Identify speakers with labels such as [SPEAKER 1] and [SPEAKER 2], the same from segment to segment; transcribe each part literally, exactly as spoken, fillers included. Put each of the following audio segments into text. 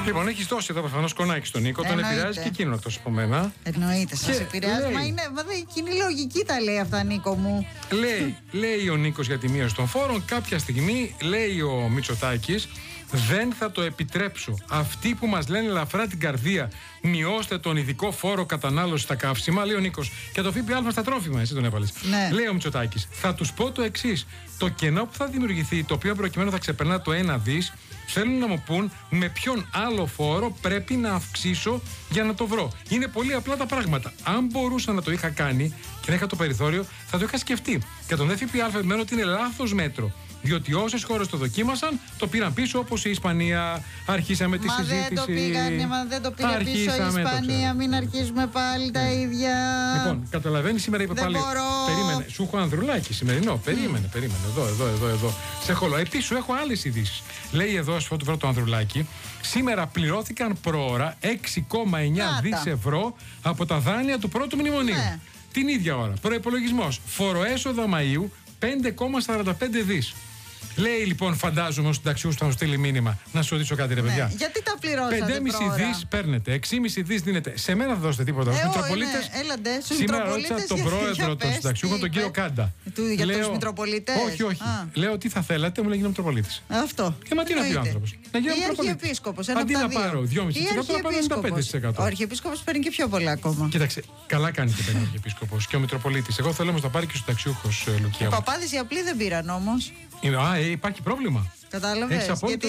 [SPEAKER 1] Λοιπόν, έχει δώσει εδώ προφανώ κονάκι στον Νίκο, τον επηρεάζει και εκείνον εκτός από μένα.
[SPEAKER 2] Εννοείται, σας επηρεάζει. Μα είναι, μα δεν, κοινή λογική τα λέει αυτά, Νίκο μου.
[SPEAKER 1] Λέει, λέει ο Νίκος για τη μείωση των φόρων. Κάποια στιγμή λέει ο Μητσοτάκης, δεν θα το επιτρέψω. Αυτοί που μας λένε ελαφρά την καρδία, μειώστε τον ειδικό φόρο κατανάλωση στα καύσιμα, λέει ο Νίκος. Και το ΦΠΑ στα τρόφιμα, εσύ τον έβαλες.
[SPEAKER 2] Ναι.
[SPEAKER 1] Λέει ο Μητσοτάκης, θα τους πω το εξής. Το κενό που θα δημιουργηθεί, το οποίο προκειμένου θα ξεπερνά το ένα δις, θέλουν να μου πούν με ποιον άλλο φόρο πρέπει να αυξήσω για να το βρω. Είναι πολύ απλά τα πράγματα. Αν μπορούσα να το είχα κάνει και να είχα το περιθώριο, θα το είχα σκεφτεί. Και τον ΦΠΑ επιμένω ότι είναι λάθος μέτρο. Διότι όσες χώρες το δοκίμασαν, το πήραν πίσω, όπως η Ισπανία. Αρχίσαμε τη
[SPEAKER 2] μα
[SPEAKER 1] συζήτηση.
[SPEAKER 2] Δεν το πήγανε, μα δεν το πήγε πίσω η Ισπανία. Μην αρχίσουμε πάλι τα ίδια.
[SPEAKER 1] Λοιπόν, καταλαβαίνει, σήμερα είπε
[SPEAKER 2] δεν
[SPEAKER 1] πάλι.
[SPEAKER 2] Μπορώ.
[SPEAKER 1] Περίμενε. Σου έχω Ανδρουλάκη σημερινό. Περίμενε, mm. περίμενε. Εδώ, εδώ, εδώ, εδώ. Σε χολό. Επίσης, σου έχω άλλες ειδήσεις. Λέει εδώ, σου φωτοβρώ το Ανδρουλάκη. Σήμερα πληρώθηκαν προώρα έξι κόμμα εννιά δις ευρώ από τα δάνεια του πρώτου μνημονίου. Ναι. Την ίδια ώρα. Προϋπολογισμός. Φοροέσοδα Μαΐου πέντε κόμμα σαράντα πέντε δις. Λέει λοιπόν, φαντάζομαι ο συνταξιούχος θα μου στείλει μήνυμα. Να σου ρωτήσω κάτι, ρε παιδιά.
[SPEAKER 2] Ναι, γιατί τα πληρώσατε
[SPEAKER 1] πέντε κόμμα πέντε δις παίρνετε, έξι κόμμα πέντε δις δίνετε. Σε μένα θα δώσετε τίποτα. Στους Μητροπολίτες.
[SPEAKER 2] Σήμερα
[SPEAKER 1] ρώτησα τον πρόεδρο των συνταξιούχων, τον κύριο Κάντα.
[SPEAKER 2] Για τους Μητροπολίτες.
[SPEAKER 1] Όχι, όχι. Λέω τι θα θέλατε, μου λέει γίνω Μητροπολίτης.
[SPEAKER 2] Αυτό.
[SPEAKER 1] Και μα τι να πει ο άνθρωπος. Να γίνω
[SPEAKER 2] Μητροπολίτης.
[SPEAKER 1] Αντί να πάρω δυόμισι τοις εκατό να πάρω ενενήντα πέντε τοις εκατό.
[SPEAKER 2] Ο Αρχιεπίσκοπος παίρνει και πιο πολλά ακόμα.
[SPEAKER 1] Κοίταξε, καλά κάνει και παίρνει ο Αρχιεπίσκοπος και ο Μητροπολίτης. Εγώ θέλω όμως να πάρει και ο συνταξιούχος, Λουκία.
[SPEAKER 2] Οι παπάδες οι απλοί δεν πήραν όμως.
[SPEAKER 1] Α, ε, υπάρχει πρόβλημα.
[SPEAKER 2] Κατάλαβες. Γιατί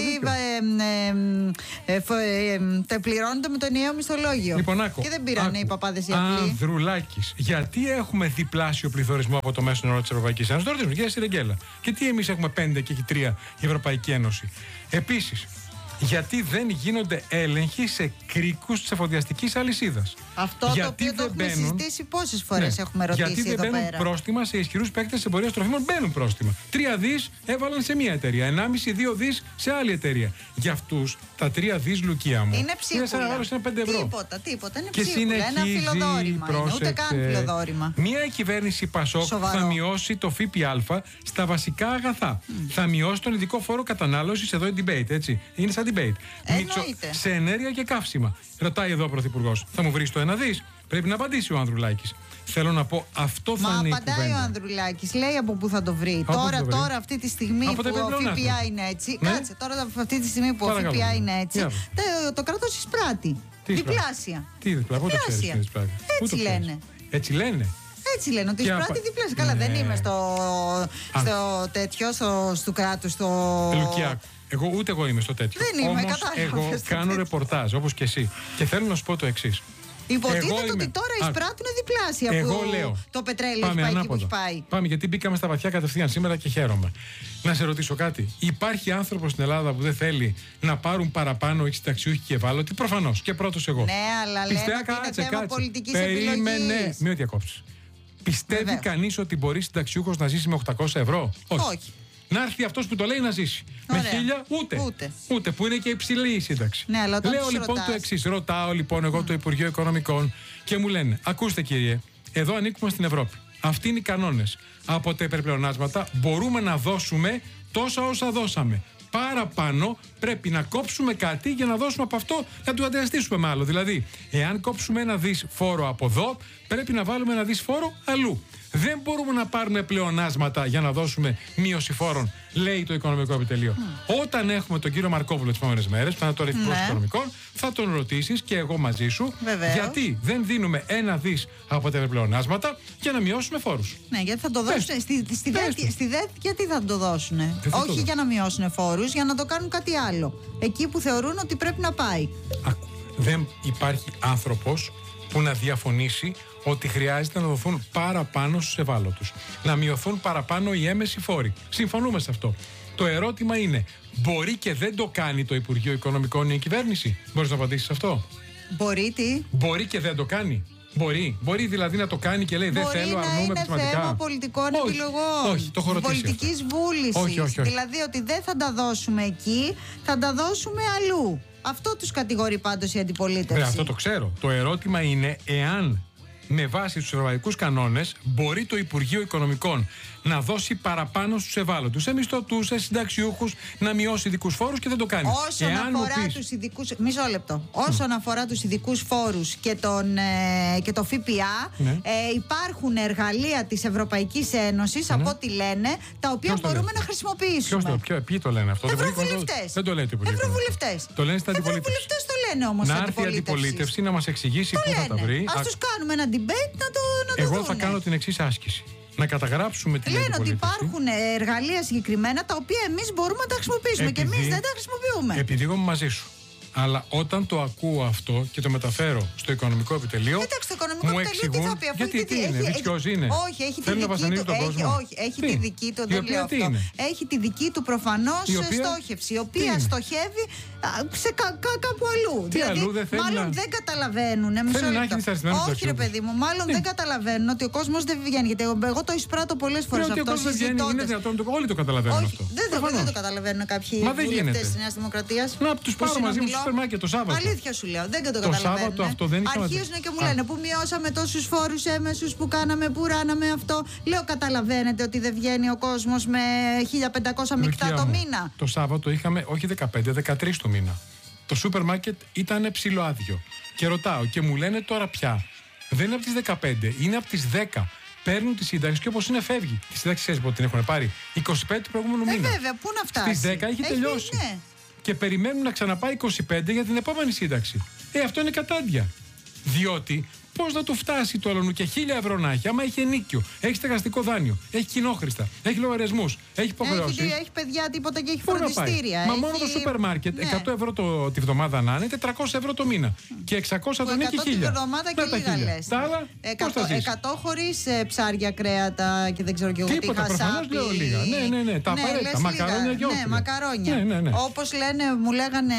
[SPEAKER 2] τα πληρώνονται με το ενιαίο μισθολόγιο.
[SPEAKER 1] Λοιπόν, άκου,
[SPEAKER 2] και δεν πήραν
[SPEAKER 1] άκου,
[SPEAKER 2] οι παπάδες οι απλοί.
[SPEAKER 1] Ανδρουλάκης, γιατί έχουμε διπλάσιο πληθωρισμό από το μέσο όρο της Ευρωπαϊκής Ένωσης? Το ρωτήσουμε, κυρία Σιρεγγέλα. Και τι εμείς έχουμε πέντε και έχει τρία η Ευρωπαϊκή Ένωση? Επίσης, γιατί δεν γίνονται έλεγχοι σε κρίκους της εφοδιαστικής αλυσίδας?
[SPEAKER 2] Αυτό γιατί το οποίο το έχουμε μπαίνουν... συζητήσει πόσες φορές ναι. έχουμε ρωτήσει.
[SPEAKER 1] Γιατί δεν
[SPEAKER 2] εδώ
[SPEAKER 1] μπαίνουν
[SPEAKER 2] πέρα.
[SPEAKER 1] πρόστιμα σε ισχυρούς παίκτες της εμπορίας τροφίμων? Μπαίνουν πρόστιμα. Τρία δις έβαλαν σε μία εταιρεία, ενάμιση δύο δις σε άλλη εταιρεία. Για αυτούς τα τρία δις, Λουκία μου,
[SPEAKER 2] είναι ψίχουλα.
[SPEAKER 1] Είναι σαν να βάλω ένα πέντε ευρώ.
[SPEAKER 2] Τίποτα, τίποτα. Είναι
[SPEAKER 1] και
[SPEAKER 2] ψίχουλα. Ένα φιλοδόρημα. Είναι, ούτε καν φιλοδόρημα.
[SPEAKER 1] Μία κυβέρνηση Πασόκ Σοβαρό. θα μειώσει το ΦΠΑ στα βασικά αγαθά. Mm. Θα μειώσει τον ειδικό φόρο κατανάλωσης. Εδώ είναι debate, έτσι. Είναι σαν debate. Μητσο... Σε ενέργεια και καύσιμα. Ρωτάει εδώ ο Πρωθυπουργός, θα μου βρει το ένα δις? Πρέπει να απαντήσει ο Ανδρουλάκης. Θέλω να πω, αυτό θα
[SPEAKER 2] Μα
[SPEAKER 1] είναι η
[SPEAKER 2] απαντάει
[SPEAKER 1] κουβέντα.
[SPEAKER 2] ο Ανδρουλάκης, λέει από πού θα το βρει. Τώρα, το βρει. τώρα, αυτή τη στιγμή
[SPEAKER 1] από
[SPEAKER 2] που ο ΦΠΑ είναι έτσι. Ναι? Κάτσε, τώρα αυτή τη στιγμή που Παρακαλώ. ο ΦΠΑ είναι έτσι. Το, το κράτος εισπράττει. διπλάσια.
[SPEAKER 1] Τι διπλάσια?
[SPEAKER 2] Έτσι λένε.
[SPEAKER 1] Έτσι λένε.
[SPEAKER 2] Έτσι λένε, ότι εισπράττει διπλάσια. Καλά, δεν είμαι στο τέτοιο, στο κράτου, στο.
[SPEAKER 1] Λουκιάκου. Εγώ ούτε εγώ είμαι στο τέτοιο.
[SPEAKER 2] Δεν είμαι,
[SPEAKER 1] Όμως εγώ κάνω ρεπορτάζ όπως και εσύ. Και θέλω να σου πω το εξής.
[SPEAKER 2] Υποτίθεται ότι είμαι... τώρα εισπράττουν διπλάσια
[SPEAKER 1] εγώ
[SPEAKER 2] που
[SPEAKER 1] λέω.
[SPEAKER 2] το πετρέλαιο έχει πάει εκεί που έχει πάει.
[SPEAKER 1] Πάμε, γιατί μπήκαμε στα βαθιά κατευθείαν σήμερα και χαίρομαι. Να σε ρωτήσω κάτι. Υπάρχει άνθρωπος στην Ελλάδα που δεν θέλει να πάρουν παραπάνω οι συνταξιούχοι και ευάλωτοι? Προφανώς. Και πρώτος εγώ.
[SPEAKER 2] Ναι, αλλά λένε ότι είναι θέμα πολιτικής επιλογής.
[SPEAKER 1] Περίμενε. Μην διακόψεις. Πιστεύει κανείς ότι μπορεί συνταξιούχος να ζήσει με οκτακόσια ευρώ?
[SPEAKER 2] Όχι. Όχι.
[SPEAKER 1] Να έρθει αυτός που το λέει να ζήσει. Ωραία. Με χίλια ούτε.
[SPEAKER 2] ούτε.
[SPEAKER 1] Ούτε. Που είναι και υψηλή η σύνταξη.
[SPEAKER 2] Ναι, αλλά
[SPEAKER 1] λέω λοιπόν ρωτάς... το εξής. Ρωτάω λοιπόν εγώ mm. το Υπουργείο Οικονομικών και μου λένε, ακούστε κύριε, εδώ ανήκουμε στην Ευρώπη. Αυτοί είναι οι κανόνες. Από τα υπερπλεονάσματα μπορούμε να δώσουμε τόσα όσα δώσαμε. Παραπάνω πρέπει να κόψουμε κάτι για να δώσουμε από αυτό, να του αντιστήσουμε με άλλο. Δηλαδή, εάν κόψουμε ένα δις φόρο από εδώ, πρέπει να βάλουμε ένα δις φόρο αλλού. Δεν μπορούμε να πάρουμε πλεονάσματα για να δώσουμε μείωση φόρων, λέει το Οικονομικό Επιτελείο. Mm. Όταν έχουμε τον κύριο Μαρκόπουλο τις επόμενες μέρες, που θα είναι τώρα Υπουργός ναι. Οικονομικών, θα τον ρωτήσεις και εγώ μαζί σου, Βεβαίως. γιατί δεν δίνουμε ένα δις από τα πλεονάσματα για να μειώσουμε φόρους. Ναι, γιατί θα το δώσουν. Στη, στη, ΔΕΘ, στη ΔΕΘ, γιατί θα το δώσουν. Όχι το για να μειώσουν φόρους, για να το κάνουν κάτι άλλο. Εκεί που θεωρούν ότι πρέπει να πάει. Άκου, δεν υπάρχει άνθρωπος που να διαφωνήσει ότι χρειάζεται να δοθούν παραπάνω στους ευάλωτους. Να μειωθούν παραπάνω οι έμμεσοι φόροι. Συμφωνούμε σε αυτό. Το ερώτημα είναι, μπορεί και δεν το κάνει το Υπουργείο Οικονομικών ή η κυβέρνηση? Μπορείς να απαντήσεις σε αυτό?
[SPEAKER 2] Μπορεί τι?
[SPEAKER 1] Μπορεί και δεν το κάνει. Μπορεί. Μπορεί δηλαδή να το κάνει και λέει δεν θέλω, αρνούμε πνευματικά.
[SPEAKER 2] Είναι θέμα πολιτικών όχι, επιλογών.
[SPEAKER 1] Όχι, το έχω ρωτήσει.
[SPEAKER 2] Πολιτικής βούλησης.
[SPEAKER 1] Όχι, όχι, όχι.
[SPEAKER 2] Δηλαδή ότι δεν θα τα δώσουμε εκεί, θα τα δώσουμε αλλού. Αυτό τους κατηγορεί πάντως η αντιπολίτευση.
[SPEAKER 1] Βέβαια, αυτό το ξέρω. Το ερώτημα είναι εάν με βάση τους ευρωπαϊκούς κανόνες, μπορεί το Υπουργείο Οικονομικών να δώσει παραπάνω στους ευάλωτους, σε μισθωτούς, σε συνταξιούχους, να μειώσει ειδικούς φόρους και δεν το κάνει.
[SPEAKER 2] Όσον
[SPEAKER 1] Εάν
[SPEAKER 2] αφορά
[SPEAKER 1] πεις...
[SPEAKER 2] τους ειδικούς. Μισό λεπτό. Mm. Όσον αφορά τους ειδικούς φόρους και, τον, ε, και το ΦΠΑ, ναι. ε, υπάρχουν εργαλεία της Ευρωπαϊκής Ένωσης, mm. από ό,τι λένε, τα οποία μπορούμε να χρησιμοποιήσουμε.
[SPEAKER 1] Ποιος το, ποιο, ποιοι το λένε αυτό?
[SPEAKER 2] Ευρωβουλευτές.
[SPEAKER 1] Δεν το λέει το Υπουργείο.
[SPEAKER 2] Ευρωβουλευτές.
[SPEAKER 1] Το λένε στην αντιπολίτευση.
[SPEAKER 2] Ευρωβουλευτές το λένε όμως.
[SPEAKER 1] Να έρθει η αντιπολίτευση να μας εξηγήσει πού θα τα βρει.
[SPEAKER 2] Ας τους κάνουμε ένα debate να το, να το
[SPEAKER 1] Εγώ
[SPEAKER 2] δούνε.
[SPEAKER 1] θα κάνω την εξής άσκηση. Να καταγράψουμε την
[SPEAKER 2] Λένε
[SPEAKER 1] αντιπολίτευση.
[SPEAKER 2] ότι υπάρχουν εργαλεία συγκεκριμένα τα οποία εμείς μπορούμε να τα χρησιμοποιήσουμε. Επειδή, και εμείς δεν τα χρησιμοποιούμε.
[SPEAKER 1] Επειδή εγώ είμαι μαζί σου. Αλλά όταν το ακούω αυτό και το μεταφέρω στο οικονομικό επιτελείο.
[SPEAKER 2] Κοιτάξτε, το οικονομικό
[SPEAKER 1] μου
[SPEAKER 2] επιτελείο τι θα πει, αφού
[SPEAKER 1] γιατί
[SPEAKER 2] έχει,
[SPEAKER 1] τι είναι, βίτσιος είναι.
[SPEAKER 2] Όχι, έχει τη δική του. Έχει, όχι, έχει τη δική του. Δεν λέω αυτό. Έχει τη δική του προφανώς στόχευση, η οποία στοχεύει σε κα, κα, κάπου αλλού.
[SPEAKER 1] Τι
[SPEAKER 2] δηλαδή,
[SPEAKER 1] αλλού δεν θέλει
[SPEAKER 2] μάλλον
[SPEAKER 1] να...
[SPEAKER 2] δεν καταλαβαίνουν. Όχι, ρε παιδί μου, μάλλον δεν καταλαβαίνουν ότι ο κόσμος δεν βγαίνει. Γιατί εγώ το εισπράττω πολλές φορές αυτό.
[SPEAKER 1] Ότι ο κόσμος δεν βγαίνει, είναι δυνατόν, όλοι το καταλαβαίνουν αυτό.
[SPEAKER 2] Δεν το καταλαβαίνουν κάποιοι βουλευτές της Νέας Δημοκρατίας.
[SPEAKER 1] Να τους πάρω μαζί μου στο σούπερ μάρκετ το Σάββατο.
[SPEAKER 2] Αλήθεια σου λέω, δεν το, το
[SPEAKER 1] καταλαβαίνουν. Σάββατο αυτό δεν είχαμε...
[SPEAKER 2] Αρχίζουν και μου λένε που μειώσαμε τόσους φόρους έμεσους, που κάναμε, που ράναμε αυτό. Λέω, καταλαβαίνετε ότι δεν βγαίνει ο κόσμος με χίλια πεντακόσια μεικτά το μήνα.
[SPEAKER 1] Το Σάββατο είχαμε όχι δεκαπέντε, δεκατρείς το μήνα. Το σούπερ μάρκετ ήταν ψιλοάδιο. Και ρωτάω και μου λένε τώρα πια. Δεν είναι από τις δεκαπέντε, είναι από τις δέκα. Παίρνουν τη σύνταξη και όπως είναι φεύγει. Τη σύνταξη ξέρεις πότε την έχουν πάρει. είκοσι πέντε του προηγούμενου
[SPEAKER 2] ε,
[SPEAKER 1] μήνα.
[SPEAKER 2] Βέβαια, πού να φτάσει.
[SPEAKER 1] Στις δέκα έχει, έχει τελειώσει. Ναι. Και περιμένουν να ξαναπάει είκοσι πέντε για την επόμενη σύνταξη. Ε, αυτό είναι κατάντια. Διότι πώς να του φτάσει το άλλον και χίλια ευρώ να έχει, άμα έχει ενίκιο, έχει στεγαστικό δάνειο, έχει κοινόχρηστα, έχει λογαριασμούς, έχει υποχρεώσεις.
[SPEAKER 2] Έχει, έχει παιδιά τίποτα και έχει φροντιστήρια.
[SPEAKER 1] Μα έχει... μόνο το σούπερ μάρκετ, ναι. εκατό ευρώ το, τη βδομάδα να είναι, τετρακόσια ευρώ το μήνα. Και εξακόσια τον έχει χίλια.
[SPEAKER 2] Τη βδομάδα και λίγα λες.
[SPEAKER 1] Τα άλλα,
[SPEAKER 2] εκατό χωρίς ε, ψάρια, κρέατα και δεν ξέρω και εγώ τι.
[SPEAKER 1] Τίποτα, προφανώς λέω λίγα. Ναι, ναι, ναι. Τα απαραίτητα. Μακαρόνια και
[SPEAKER 2] ναι, μακαρόνια. Όπως λένε, μου λέγανε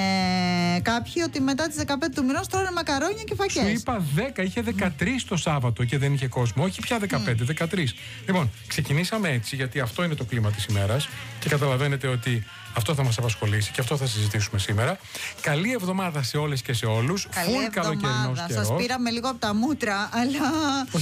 [SPEAKER 2] κάποιοι ότι μετά τις δεκαπέντε του μηνός τρώνε μακαρόνια και φακές.
[SPEAKER 1] Σου είπα δέκα, είχε δεκατρείς το Σάββατο και δεν είχε κόσμο. Όχι πια δεκαπέντε, δεκατρείς. Λοιπόν, ξεκινήσαμε έτσι γιατί αυτό είναι το κλίμα της ημέρας και καταλαβαίνετε ότι αυτό θα μας απασχολήσει και αυτό θα συζητήσουμε σήμερα. Καλή εβδομάδα σε όλες και σε όλους.
[SPEAKER 2] Καλή εβδομάδα. Σας πήραμε λίγο από τα μούτρα, αλλά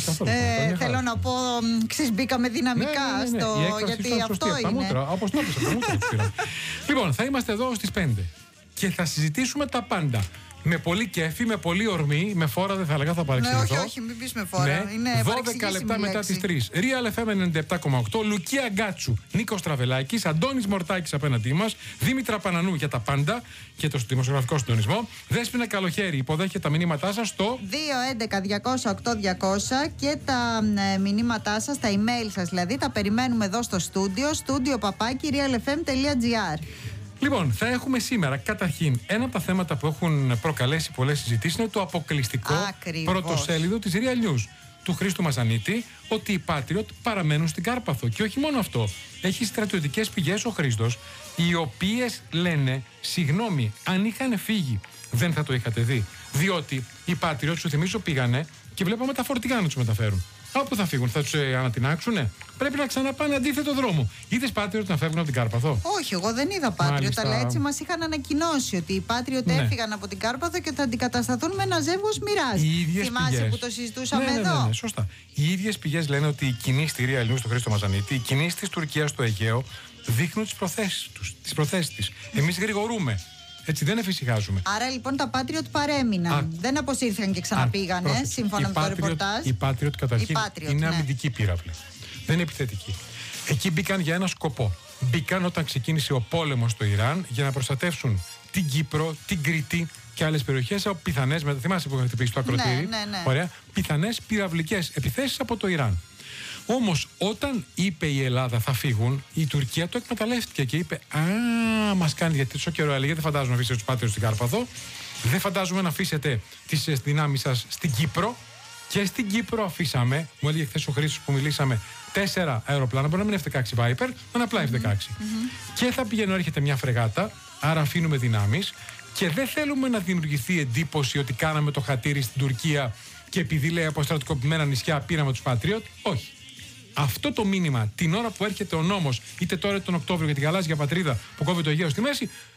[SPEAKER 2] ε, θέλω να πω, ξεσμπήκαμε δυναμικά ναι, ναι, ναι, ναι. στο. Γιατί αυτό
[SPEAKER 1] σωστή,
[SPEAKER 2] είναι.
[SPEAKER 1] Μούτρα, όπως το έπαιξα, τα μούτρα. Λοιπόν, θα είμαστε εδώ στις πέντε και θα συζητήσουμε τα πάντα. Με πολύ κέφι, με πολύ ορμή, με φόρα δεν θα έλεγα, θα παρεξηγηθώ.
[SPEAKER 2] Ναι, όχι, όχι, μην πεις με φόρα.
[SPEAKER 1] Ναι.
[SPEAKER 2] Είναι
[SPEAKER 1] δώδεκα λεπτά μετά τις τρεις. Real εφ εμ ενενήντα επτά κόμμα οκτώ, Λουκία Γκάτσου, Νίκος Τραβελάκης, Αντώνης Μορτάκης απέναντί μας, Δήμητρα Πανανού για τα πάντα και το δημοσιογραφικό συντονισμό. Δέσποινα Καλοχέρη υποδέχεται τα μηνύματά σας στο
[SPEAKER 2] δύο έντεκα διακόσια οκτώ διακόσια και τα ε, μηνύματά σας, τα email σας δηλαδή, τα περιμένουμε εδώ στο στούντιο, στούντιο παπάκι real f m τελεία g r.
[SPEAKER 1] Λοιπόν, θα έχουμε σήμερα καταρχήν ένα από τα θέματα που έχουν προκαλέσει πολλές συζητήσεις είναι το αποκλειστικό
[SPEAKER 2] Ακριβώς.
[SPEAKER 1] πρωτοσέλιδο της Real News του Χρήστου Μαζανίτη ότι οι Patriot παραμένουν στην Κάρπαθο. Και όχι μόνο αυτό. Έχει στρατιωτικές πηγές ο Χρήστος, οι οποίες λένε, συγγνώμη, αν είχαν φύγει δεν θα το είχατε δει. Διότι οι Patriot, σου θυμίζω, πήγανε και βλέπαμε τα φορτηγά να τους μεταφέρουν. Από πού θα φύγουν, θα τους ε, ανατινάξουνε. Πρέπει να ξαναπάνε αντίθετο δρόμο. Είδες Patriot να φεύγουν από την Κάρπαθο?
[SPEAKER 2] Όχι, εγώ δεν είδα Patriot, αλλά έτσι μας είχαν ανακοινώσει ότι οι Patriot ναι. έφυγαν από την Κάρπαθο και θα αντικατασταθούν με ένα ζεύγος μοιράς. Θυμάσαι πηγές. Που το συζητούσαμε
[SPEAKER 1] ναι, ναι, ναι,
[SPEAKER 2] εδώ.
[SPEAKER 1] Ναι, ναι, σωστά. Οι ίδιες πηγές λένε ότι οι κινήσεις στη Real News του Χρήστο Μαζανίτη, οι κινήσεις της Τουρκίας στο Αιγαίο δείχνουν τις προθέσεις τους, τις προθέσεις της. Εμείς γρηγορούμε. Έτσι δεν εφησυχάζουμε.
[SPEAKER 2] Άρα λοιπόν τα Patriot παρέμειναν. Α, δεν αποσύρθηκαν και ξαναπήγανε, α, σύμφωνα με το ρεπορτάζ.
[SPEAKER 1] Οι Patriot καταρχήν
[SPEAKER 2] οι Patriot,
[SPEAKER 1] είναι
[SPEAKER 2] ναι.
[SPEAKER 1] αμυντική πύραυλη. Δεν είναι επιθετική. Εκεί μπήκαν για ένα σκοπό. Μπήκαν όταν ξεκίνησε ο πόλεμος στο Ιράν για να προστατεύσουν την Κύπρο, την Κρήτη και άλλες περιοχές από πιθανές. Θυμάσαι που είχα χτυπήσει το ακροτήρι.
[SPEAKER 2] Ναι, ναι, ναι.
[SPEAKER 1] Ωραία. Πιθανές πυραυλικές επιθέσεις από το Ιράν. Όμως όταν είπε η Ελλάδα θα φύγουν, η Τουρκία το εκμεταλλεύτηκε και είπε «Α, μας κάνει γιατί τόσο καιρό έλεγε, δεν φαντάζομαι να αφήσετε τους Patriot στην Κάρπαθο, δεν φαντάζομαι να αφήσετε τις δυνάμεις σας στην Κύπρο». Και στην Κύπρο αφήσαμε, μου έλεγε χθες ο Χρήστος που μιλήσαμε, τέσσερα αεροπλάνα, μπορεί να μην είναι εφ δεκαέξι Viper, να απλά εφ δεκαέξι. Mm-hmm. Και θα πηγαίνω, έρχεται μια φρεγάτα, άρα αφήνουμε δυνάμεις και δεν θέλουμε να δημιουργηθεί εντύπωση ότι κάναμε το χατήρι στην Τουρκία και επειδή λέει από στρατικοποιημένα νησιά πήραμε τους Patriot. Όχι. Αυτό το μήνυμα την ώρα που έρχεται ο νόμος, είτε τώρα τον Οκτώβριο για την γαλάζια πατρίδα που κόβει το Αιγαίο στη μέση,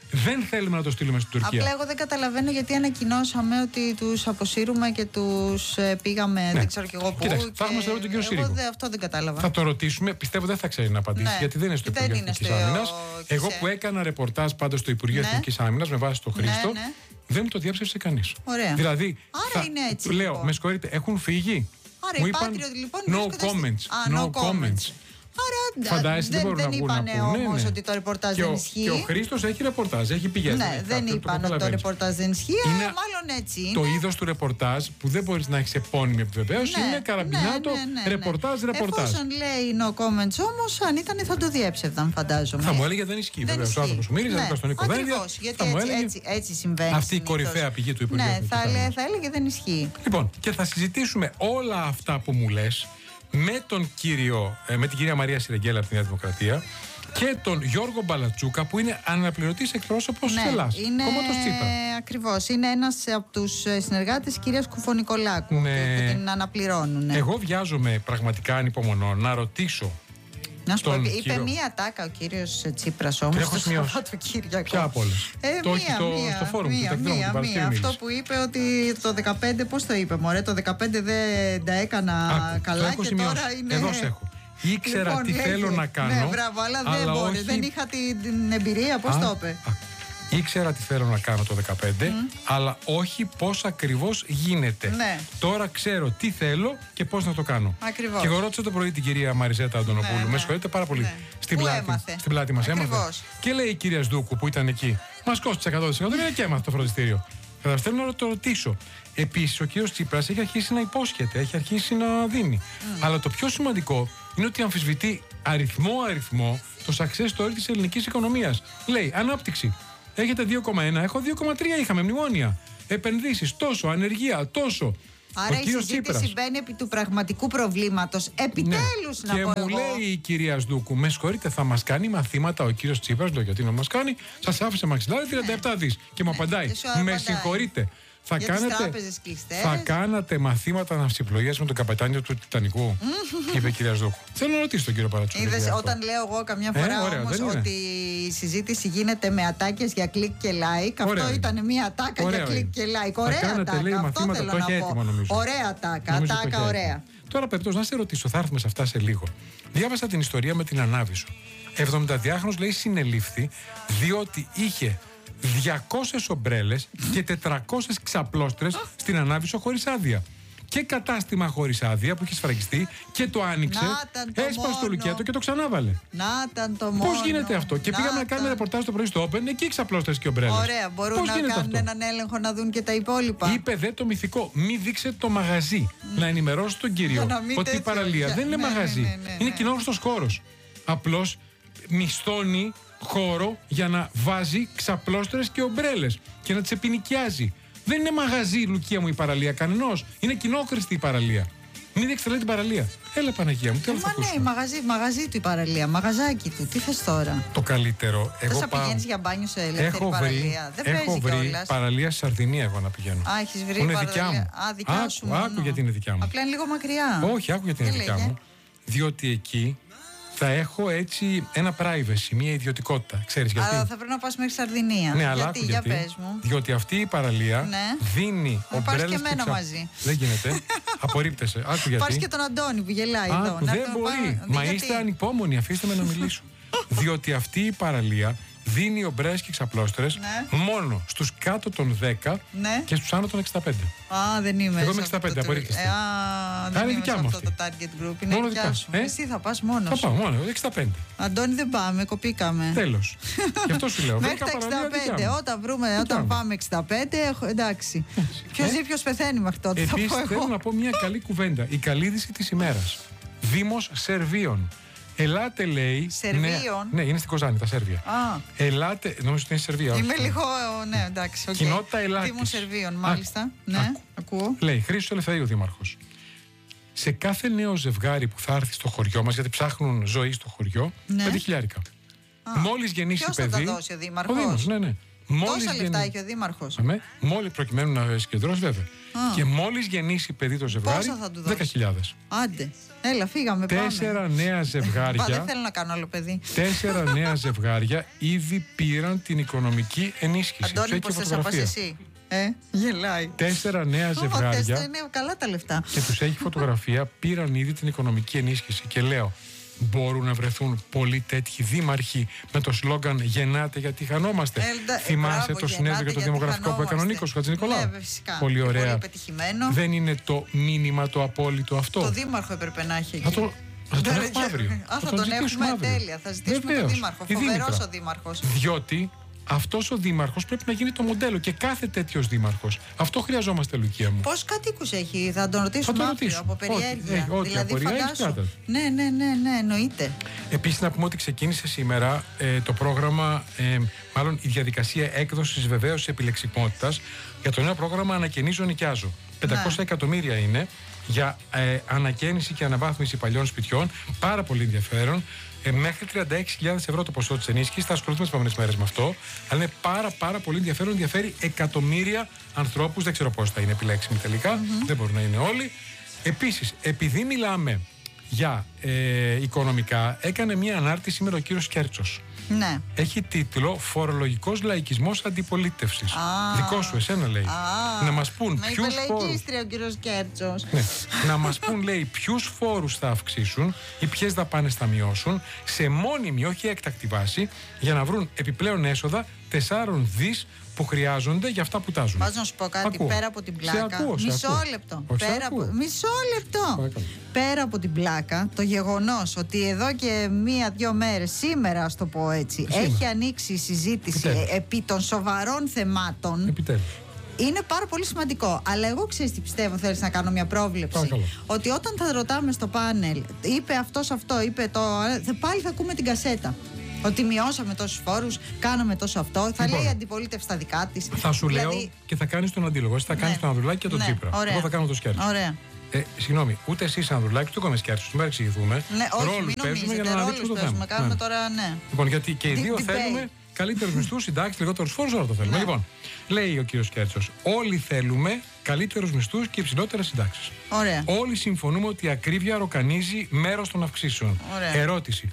[SPEAKER 1] Δεν θέλουμε να το στείλουμε στην Τουρκία.
[SPEAKER 2] Απλά εγώ δεν καταλαβαίνω γιατί ανακοινώσαμε ότι τους αποσύρουμε και τους ε, πήγαμε, ναι. δεν ξέρω κι εγώ πού.
[SPEAKER 1] Κοίταξε, θα έχουμε σε τον κύριο Σύριγκο.
[SPEAKER 2] Δε, αυτό δεν κατάλαβα.
[SPEAKER 1] Θα το ρωτήσουμε, πιστεύω δεν θα ξέρει να απαντήσει, ναι. γιατί δεν είναι στο Υπουργείο Εθνικής Άμυνας. Εγώ που έκανα ρεπορτάζ πάντως στο Υπουργείο ναι. Εθνικής Άμυνας με βάση το Χρήστο, ναι, ναι. δεν μου το διέψευσε κανείς.
[SPEAKER 2] Ωραία.
[SPEAKER 1] Δηλαδή,
[SPEAKER 2] άρα θα, είναι έτσι.
[SPEAKER 1] Του λέω,
[SPEAKER 2] λοιπόν.
[SPEAKER 1] με συγχωρείτε, έχουν φύγει.
[SPEAKER 2] Άρα
[SPEAKER 1] μου
[SPEAKER 2] οι
[SPEAKER 1] είπαν
[SPEAKER 2] Patriot, λοιπόν,
[SPEAKER 1] no comments.
[SPEAKER 2] Α,
[SPEAKER 1] No comments.
[SPEAKER 2] Άρα
[SPEAKER 1] φαντάζεσαι,
[SPEAKER 2] δεν,
[SPEAKER 1] δεν,
[SPEAKER 2] δεν είπανε όμως ναι, ναι. ότι το ρεπορτάζ
[SPEAKER 1] και
[SPEAKER 2] δεν
[SPEAKER 1] ο,
[SPEAKER 2] ισχύει.
[SPEAKER 1] Και ο Χρήστος έχει ρεπορτάζ, έχει πηγαίνει.
[SPEAKER 2] Ναι, δεν είπαν ότι το ρεπορτάζ δεν ισχύει, είναι μάλλον έτσι είναι.
[SPEAKER 1] Το είδος του ρεπορτάζ που δεν μπορείς να έχεις επώνυμη επιβεβαίωση ναι, είναι καραμπινάτο, ναι, ναι, ναι,
[SPEAKER 2] ρεπορτάζ,
[SPEAKER 1] ναι. ρεπορτάζ.
[SPEAKER 2] Εφόσον λέει no comments όμως, αν ήταν θα το διέψευδαν, φαντάζομαι.
[SPEAKER 1] Θα μου έλεγε δεν ισχύει. Βέβαια, ο άνθρωπος που μύριζε, ναι, στον Νίκο Δένδια.
[SPEAKER 2] Γιατί έτσι, έτσι συμβαίνει.
[SPEAKER 1] Αυτή η κορυφαία πηγή του Υπουργείου.
[SPEAKER 2] Ναι, θα έλεγε δεν ισχύει.
[SPEAKER 1] Λοιπόν, και θα συζητήσουμε όλα αυτά που μου λες με τον κύριο, με την κυρία Μαρία Σιρεγγέλα από τη Νέα Δημοκρατία και τον Γιώργο Μπαλατσούκα που είναι αναπληρωτής εκπρόσωπος
[SPEAKER 2] ναι,
[SPEAKER 1] της Ελλάς.
[SPEAKER 2] Είναι ακριβώς. Είναι ένας από τους συνεργάτες της κυρίας Κουφωνικολάκου ναι. που την αναπληρώνουν. Ναι.
[SPEAKER 1] Εγώ βιάζομαι πραγματικά ανυπομονώ να ρωτήσω.
[SPEAKER 2] Να σου πω, είπε κύριο... μία τάκα ο κύριος Τσίπρας όμως
[SPEAKER 1] το
[SPEAKER 2] Σαββατοκύριακο.
[SPEAKER 1] Ποια από όλες?
[SPEAKER 2] Ε,
[SPEAKER 1] το
[SPEAKER 2] μία,
[SPEAKER 1] το,
[SPEAKER 2] μία,
[SPEAKER 1] στο φόρουμ
[SPEAKER 2] μία,
[SPEAKER 1] του
[SPEAKER 2] μία, μία. Αυτό που είπε ότι το δεκαπέντε, πώς το είπε μωρέ, το δεκαπέντε δεν τα έκανα Άκου, καλά και
[SPEAKER 1] σημειώσει.
[SPEAKER 2] Τώρα είναι...
[SPEAKER 1] Εδώ σε έχω. Ήξερα
[SPEAKER 2] λοιπόν,
[SPEAKER 1] τι
[SPEAKER 2] λέγε,
[SPEAKER 1] θέλω να κάνω.
[SPEAKER 2] Ναι, μπράβο, αλλά, αλλά δεν μπορεί. Όχι... Δεν είχα την, την εμπειρία, πώς το είπε.
[SPEAKER 1] Ήξερα τι θέλω να κάνω το δεκαπέντε, mm. αλλά όχι πώς ακριβώς γίνεται.
[SPEAKER 2] Ναι.
[SPEAKER 1] Τώρα ξέρω τι θέλω και πώς να το κάνω.
[SPEAKER 2] Ακριβώς.
[SPEAKER 1] Και εγώ ρώτησα το πρωί την κυρία Μαριζέτα Αντωνοπούλου. Ναι, ναι. Με συγχωρείτε πάρα πολύ. Ναι. Στην, πλάτη, στην πλάτη μας έμαθε. Και λέει η κυρία Σδούκου που ήταν εκεί, μας κόστησε εκατό τοις εκατό και έμαθε το φροντιστήριο. Θέλω να το ρωτήσω. Επίσης, ο κύριος Τσίπρας έχει αρχίσει να υπόσχεται, έχει αρχίσει να δίνει. Mm. Αλλά το πιο σημαντικό είναι ότι αμφισβητεί αριθμό-αριθμό το success story της ελληνικής οικονομίας. Λέει ανάπτυξη. Έχετε δύο κόμμα ένα, έχω δύο κόμμα τρία, είχαμε μνημόνια. Επενδύσεις, τόσο, ανεργία, τόσο.
[SPEAKER 2] Άρα η συζήτηση Τσίπρας μπαίνει επί του πραγματικού προβλήματος. Επιτέλους ναι. να
[SPEAKER 1] και
[SPEAKER 2] πω
[SPEAKER 1] μου
[SPEAKER 2] εγώ.
[SPEAKER 1] λέει η κυρία Σδούκου, με συγχωρείτε, θα μας κάνει μαθήματα ο κύριος Τσίπρας. Λέω γιατί να μας κάνει, σας άφησε μαξιλάρι τριάντα επτά δις. Και μου απαντάει,
[SPEAKER 2] ναι, με
[SPEAKER 1] απαντάει. συγχωρείτε. Θα
[SPEAKER 2] για
[SPEAKER 1] κάνετε, θα κάνατε μαθήματα ναυσιπλοείας με τον καπετάνιο του Τιτανικού, είπε η κυρία Σδούκου. Θέλω να ρωτήσω τον κύριο Παρατσούκη.
[SPEAKER 2] Είδες, όταν λέω εγώ καμιά φορά ε, ωραία, όμως ότι η συζήτηση γίνεται με ατάκες για κλικ και like, ωραία, αυτό ήταν μια ατάκα ωραία, για κλικ και like. Ωραία ατάκα, λέει, αυτό θέλω να πω. Έτοιμο, ωραία ατάκα, ατάκα ωραία.
[SPEAKER 1] Τώρα περιπτώσει να σε ρωτήσω, θα έρθουμε σε αυτά σε λίγο. Διάβασα την ιστορία με την Ανάβησο. εβδομηνταδυάχρονος λέει συνελήφθη διότι είχε διακόσιες ομπρέλες και τετρακόσιες ξαπλώστρες στην Ανάβησο χωρίς άδεια. Και κατάστημα χωρίς άδεια που είχε σφραγιστεί και το άνοιξε, το έσπασε το λουκέτο και το ξανάβαλε.
[SPEAKER 2] Να ήταν το μόνο.
[SPEAKER 1] Πώς γίνεται αυτό? Και να πήγαμε να κάνουμε ρεπορτάζ το πρωί στο Open, εκεί ξαπλώστρες και ομπρέλες.
[SPEAKER 2] Ωραία, μπορούν πώς να κάνουν αυτό? Έναν έλεγχο να δουν και τα υπόλοιπα.
[SPEAKER 1] Είπε δε το μυθικό, μη δείξε το μαγαζί. Mm. Να ενημερώσει τον κύριο ότι η παραλία δεν είναι ναι, μαγαζί. Ναι, ναι, ναι, είναι κοινόχρηστος χώρος. Απλώς μισθώνει χώρο για να βάζει ξαπλώστρες και ομπρέλες και να τις επινοικιάζει. Δεν είναι μαγαζί, Λουκία μου, η παραλία κανενός. Είναι κοινόχρηστη η παραλία. Μην διεξελέει την παραλία. Έλα, Παναγία μου, τι άλλο θα ακούσουμε.
[SPEAKER 2] Ναι, μαγαζί, μαγαζί του η παραλία, μαγαζάκι του. Τι θες τώρα?
[SPEAKER 1] Το καλύτερο. Εγώ
[SPEAKER 2] θα
[SPEAKER 1] πάω...
[SPEAKER 2] πηγαίνεις για μπάνιο σε ελεύθερη
[SPEAKER 1] έχω
[SPEAKER 2] παραλία.
[SPEAKER 1] Βρει,
[SPEAKER 2] δεν
[SPEAKER 1] έχω βρει
[SPEAKER 2] κιόλας.
[SPEAKER 1] Παραλία στη Σαρδινία εγώ να πηγαίνω.
[SPEAKER 2] Α, έχεις βρει
[SPEAKER 1] είναι
[SPEAKER 2] παραλία.
[SPEAKER 1] δικιά μου.
[SPEAKER 2] Α, δικιά
[SPEAKER 1] άκου,
[SPEAKER 2] σου
[SPEAKER 1] άκου γιατί είναι δικιά μου.
[SPEAKER 2] Απλά είναι λίγο μακριά.
[SPEAKER 1] Όχι, άκου γιατί είναι δικιά μου. Διότι εκεί θα έχω έτσι ένα privacy, μια ιδιωτικότητα. Ξέρεις γιατί?
[SPEAKER 2] Αλλά θα πρέπει να πας μέχρι Σαρδινία.
[SPEAKER 1] Ναι, αλλά
[SPEAKER 2] γιατί,
[SPEAKER 1] άκου,
[SPEAKER 2] για
[SPEAKER 1] γιατί,
[SPEAKER 2] πες μου.
[SPEAKER 1] Διότι αυτή η παραλία
[SPEAKER 2] ναι.
[SPEAKER 1] δίνει ομπρέλες
[SPEAKER 2] και εμένα
[SPEAKER 1] ξα...
[SPEAKER 2] μαζί.
[SPEAKER 1] Δεν γίνεται. Απορρίπτεσαι. Άκου γιατί.
[SPEAKER 2] Πας και τον Αντώνη που γελάει
[SPEAKER 1] άκου,
[SPEAKER 2] εδώ.
[SPEAKER 1] Δεν
[SPEAKER 2] να
[SPEAKER 1] μπορεί.
[SPEAKER 2] Πά...
[SPEAKER 1] Μα
[SPEAKER 2] γιατί?
[SPEAKER 1] είστε ανυπόμονοι, αφήστε με να μιλήσω. Διότι αυτή η παραλία δίνει ομπρέλες και ξαπλώστρες
[SPEAKER 2] ναι.
[SPEAKER 1] μόνο στους κάτω των δέκα
[SPEAKER 2] ναι.
[SPEAKER 1] και στους άνω των εξήντα πέντε.
[SPEAKER 2] Α, δεν είμαι.
[SPEAKER 1] Εγώ είμαι εξήντα πέντε, απορρίπτεστε.
[SPEAKER 2] Α, δεν είμαι σε αυτό το target group. Είναι δικιά σου. Εσύ θα πας μόνος.
[SPEAKER 1] Θα πάω μόνο, εξήντα πέντε.
[SPEAKER 2] Αντώνη, δεν πάμε, κοπήκαμε.
[SPEAKER 1] Τέλος. Γι' αυτό σου λέω.
[SPEAKER 2] Μέχρι τα εξήντα πέντε. Όταν βρούμε, όταν πάμε εξήντα πέντε, εντάξει. Ποιος ζει, ποιος πεθαίνει μέχρι τότε.
[SPEAKER 1] Επίσης, θέλω να πω μια καλή κουβέντα. Η καλή είδηση της ημέρας. Δήμος Σερβίων. Ελάτε, λέει.
[SPEAKER 2] Σερβίων.
[SPEAKER 1] Ναι, ναι, είναι στην Κοζάνη, τα Σέρβια.
[SPEAKER 2] Α.
[SPEAKER 1] Ελάτε. Νομίζω ότι είναι Σερβία.
[SPEAKER 2] Είμαι λίγο. Ναι, εντάξει. Okay.
[SPEAKER 1] Κοινότητα Ελλάδας.
[SPEAKER 2] Δήμου Σερβίων, μάλιστα. Α, ναι, άκου. Ακούω.
[SPEAKER 1] Λέει Χρήστος Ελευθερίου, δήμαρχος. Σε κάθε νέο ζευγάρι που θα έρθει στο χωριό μας, γιατί ψάχνουν ζωή στο χωριό, ναι. πέντε χιλιάρικα. Μόλις γεννήσει
[SPEAKER 2] ποιος
[SPEAKER 1] παιδί.
[SPEAKER 2] Θα τα δώσει ο δήμαρχος?
[SPEAKER 1] Ο Δήμος, ναι, ναι. Μόλις
[SPEAKER 2] Τόσα λεφτά
[SPEAKER 1] γεννη...
[SPEAKER 2] έχει ο δήμαρχος.
[SPEAKER 1] Μόλις προκειμένου να συγκεντρώσει, βέβαια. Α. Και μόλις γεννήσει παιδί το ζευγάρι, δέκα χιλιάδες.
[SPEAKER 2] Άντε. Έλα, φύγαμε.
[SPEAKER 1] Τέσσερα πάμε. νέα ζευγάρια.
[SPEAKER 2] Πα, δεν θέλω να κάνω άλλο παιδί.
[SPEAKER 1] Τέσσερα νέα ζευγάρια ήδη πήραν την οικονομική ενίσχυση.
[SPEAKER 2] Αντώνη, πώς θες να πας εσύ? Ε, γελάει.
[SPEAKER 1] Τέσσερα νέα ζευγάρια.
[SPEAKER 2] Είναι καλά τα λεφτά.
[SPEAKER 1] Και τους έχει φωτογραφία, πήραν ήδη την οικονομική ενίσχυση. Και λέω, μπορούν να βρεθούν πολλοί τέτοιοι δήμαρχοι με το σλόγγαν «Γεννάτε γιατί χανόμαστε». Ε, Θυμάσαι μπράβο, το συνέδριο για το δημογραφικό που έκανε ο Νίκος Χατζηνικολάου.
[SPEAKER 2] Ναι, φυσικά.
[SPEAKER 1] Πολύ ωραία.
[SPEAKER 2] Πολύ πετυχημένο.
[SPEAKER 1] Δεν είναι το μήνυμα το απόλυτο αυτό?
[SPEAKER 2] Το δήμαρχο έπρεπε να έχει.
[SPEAKER 1] Θα το, θα τον έχουμε αύριο.
[SPEAKER 2] Α, θα, θα τον έχουμε αύριο. Τέλεια. Θα ζητήσουμε τον δήμαρχο. Φοβερός ο δήμαρχος.
[SPEAKER 1] Διότι αυτός ο δήμαρχος πρέπει να γίνει το μοντέλο και κάθε τέτοιος δήμαρχος. Αυτό χρειαζόμαστε, Λουκία μου.
[SPEAKER 2] Πόσους κατοίκους έχει, θα τον ρωτήσουμε αύριο από περιέργεια.
[SPEAKER 1] Ό,τι, δηλαδή, φαντάσου.
[SPEAKER 2] Ναι, ναι, ναι, ναι, εννοείται.
[SPEAKER 1] Επίσης, να πούμε ότι ξεκίνησε σήμερα ε, το πρόγραμμα, ε, μάλλον η διαδικασία έκδοσης βεβαίωσης επιλεξιμότητας για το νέο πρόγραμμα Ανακαινίζω Νοικιάζω. πεντακόσια ναι. εκατομμύρια είναι για ε, ανακαίνιση και αναβάθμιση παλιών σπιτιών. Πάρα πολύ ενδιαφέρον. Ε, μέχρι τριάντα έξι χιλιάδες ευρώ το ποσό της ενίσχυσης. Θα ασχοληθούμε τις επόμενες μέρες με αυτό. Αλλά είναι πάρα, πάρα πολύ ενδιαφέρον. Ενδιαφέρει εκατομμύρια ανθρώπους. Δεν ξέρω πώς θα είναι επιλέξιμοι τελικά. Mm-hmm. Δεν μπορούν να είναι όλοι. Επίσης, επειδή μιλάμε για ε, οικονομικά, έκανε μια ανάρτηση σήμερα ο κύριος Κέρτσος.
[SPEAKER 2] Ναι.
[SPEAKER 1] Έχει τίτλο «Φορολογικός λαϊκισμός αντιπολίτευσης». Δικό σου, εσένα λέει.
[SPEAKER 2] Α,
[SPEAKER 1] να μας πούν ποιους φόρους.
[SPEAKER 2] ο κύριος Κέρτσος.
[SPEAKER 1] Ναι. Να μας πούν, λέει, ποιους φόρους θα αυξήσουν ή ποιες δαπάνες θα μειώσουν σε μόνιμη, όχι έκτακτη βάση, για να βρουν επιπλέον έσοδα τεσσάρων δις που χρειάζονται για αυτά που τάζουν.
[SPEAKER 2] Πας να σου πω κάτι, ακούω. Πέρα από την πλάκα.
[SPEAKER 1] Σε ακούω, σε
[SPEAKER 2] μισό
[SPEAKER 1] ακούω.
[SPEAKER 2] λεπτό.
[SPEAKER 1] Όχι,
[SPEAKER 2] πέρα από... Μισό λεπτό.
[SPEAKER 1] Παρακαλώ.
[SPEAKER 2] Πέρα από την πλάκα, το γεγονός ότι εδώ και μία-δυο μέρες, σήμερα, ας το πω έτσι, σήμερα. έχει ανοίξει η συζήτηση Επιτέλους. επί των σοβαρών θεμάτων.
[SPEAKER 1] Επιτέλους.
[SPEAKER 2] Είναι πάρα πολύ σημαντικό. Αλλά εγώ ξέρεις τι πιστεύω, θέλεις να κάνω μια πρόβλεψη.
[SPEAKER 1] Παρακαλώ.
[SPEAKER 2] Ότι όταν θα ρωτάμε στο πάνελ, είπε αυτός αυτό, είπε το. Πάλι θα ακούμε την κασέτα. Ότι μειώσαμε τόσους φόρους, κάναμε τόσο αυτό. Θα λοιπόν, λέει η αντιπολίτευση τα δικά της.
[SPEAKER 1] Θα σου
[SPEAKER 2] δηλαδή...
[SPEAKER 1] λέω και θα κάνεις τον αντίλογο. Εσύ θα κάνεις ναι. τον Ανδρουλάκη και τον
[SPEAKER 2] ναι.
[SPEAKER 1] Τσίπρα.
[SPEAKER 2] Ωραία.
[SPEAKER 1] Εγώ θα κάνω το Σκέρτσο.
[SPEAKER 2] Ωραία.
[SPEAKER 1] Ε, συγγνώμη, ούτε εσύ Ανδρουλάκη, ούτε εγώ με Σκέρτσο. Μην παρεξηγηθούμε.
[SPEAKER 2] Ναι, όχι,
[SPEAKER 1] ρόλους
[SPEAKER 2] μην
[SPEAKER 1] παίζουμε για να αναδείξουμε το θέμα.
[SPEAKER 2] Κάνουμε
[SPEAKER 1] ναι.
[SPEAKER 2] τώρα, ναι.
[SPEAKER 1] Λοιπόν, γιατί και οι δύο
[SPEAKER 2] Debate.
[SPEAKER 1] θέλουμε καλύτερους μισθούς, συντάξεις, λιγότερους φόρους, όλα το θέλουμε. Ναι. Λοιπόν, λέει ο κύριος Κέρτσος, όλοι θέλουμε καλύτερους μισθούς και υψηλότερες συντάξεις.
[SPEAKER 2] Ωραία.
[SPEAKER 1] Όλοι συμφωνούμε ότι η ακρίβεια ροκανίζει μέρος των αυξήσεων.
[SPEAKER 2] Ωραία.
[SPEAKER 1] Ερώτηση.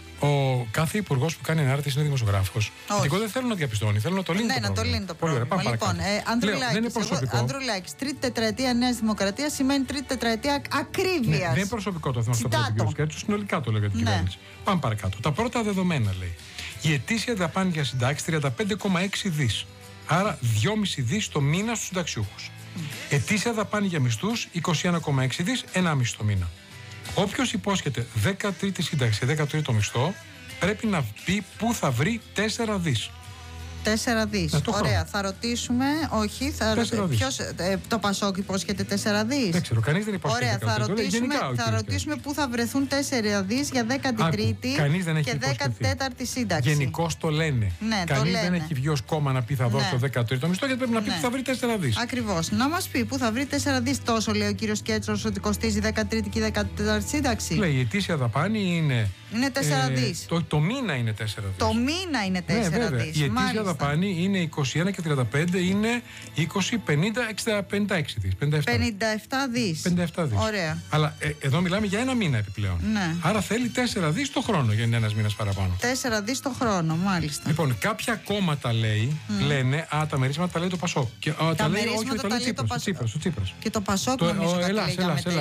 [SPEAKER 1] Ο κάθε υπουργό που κάνει ανάρτηση είναι δημοσιογράφος. Εγώ δεν θέλω να διαπιστώνει, θέλω να το λύνει.
[SPEAKER 2] Ναι,
[SPEAKER 1] το
[SPEAKER 2] να το λύνει το πρόβλημα.
[SPEAKER 1] Πολύ ωραία,
[SPEAKER 2] λοιπόν, ε, Ανδρουλάκης, τρίτη τετραετία Νέας Δημοκρατίας σημαίνει τρίτη τετραετία ακρίβειας.
[SPEAKER 1] Ναι, δεν είναι προσωπικό το θέμα αυτό που λέει ο κ. συνολικά το λέει για την ναι. κυβέρνηση. Πάμε παρακάτω. Τα πρώτα δεδομένα λέει. Η ετήσια δαπάνη για συντάξεις τριάντα πέντε κόμμα έξι δις. Άρα δυόμισι δις το μήνα στους συνταξιούχους. Mm. Ετήσια δαπάνη για μισθούς είκοσι ένα κόμμα έξι δις, ενάμιση το μήνα. Όποιος υπόσχεται δέκατη σύνταξη, δέκατο μισθό, πρέπει να πει πού θα βρει τέσσερα δις.
[SPEAKER 2] τέσσερα δις.
[SPEAKER 1] Ναι,
[SPEAKER 2] ωραία,
[SPEAKER 1] χρόνο.
[SPEAKER 2] θα ρωτήσουμε. Όχι, θα ρωτήσουμε. Ποιος, ε, το Πασόκ υπόσχεται τέσσερα δις.
[SPEAKER 1] Δεν ξέρω, κανείς δεν υπόσχεται.
[SPEAKER 2] Ωραία, θα ρωτήσουμε, γενικά, θα ρωτήσουμε πού θα βρεθούν τέσσερα δις για δέκατη τρίτη και δέκατη τέταρτη σύνταξη.
[SPEAKER 1] Γενικώς το λένε.
[SPEAKER 2] Ναι,
[SPEAKER 1] κανείς
[SPEAKER 2] δεν
[SPEAKER 1] έχει βγει ως κόμμα να πει θα δώσει ναι. το δέκατο τρίτο μισθό, γιατί πρέπει να πει ναι. που θα βρει τέσσερα δις.
[SPEAKER 2] Ακριβώς. Να μας πει πού θα βρει τέσσερα δις. Τόσο λέει ο κύριος Κέρτσος ότι κοστίζει δέκατη τρίτη και δέκατη τέταρτη σύνταξη.
[SPEAKER 1] Λέει η ετήσια δαπάνη είναι.
[SPEAKER 2] Είναι τέσσερα δις.
[SPEAKER 1] Το, το μήνα είναι τέσσερα δις.
[SPEAKER 2] Το μήνα είναι τέσσερα δις.
[SPEAKER 1] Η ετήσια δαπάνη είναι είκοσι ένα και τριάντα πέντε, είναι είκοσι, πενήντα, εξήντα, πενήντα έξι δις.
[SPEAKER 2] πενήντα επτά δις.
[SPEAKER 1] πενήντα επτά δις.
[SPEAKER 2] Ωραία.
[SPEAKER 1] Αλλά ε, εδώ μιλάμε για ένα μήνα επιπλέον.
[SPEAKER 2] Ναι.
[SPEAKER 1] Άρα θέλει τέσσερα δις το χρόνο για ένας μήνας παραπάνω.
[SPEAKER 2] τέσσερα δις το χρόνο, μάλιστα.
[SPEAKER 1] Λοιπόν, κάποια κόμματα λέει, mm. λένε, α, τα μερίσματα τα λέει το Πασόκ. Και, α, τα, τα λέει, όχι, τα λέει το Τσίπρας.
[SPEAKER 2] Και το Πασόκ το, νομίζω ότι λέει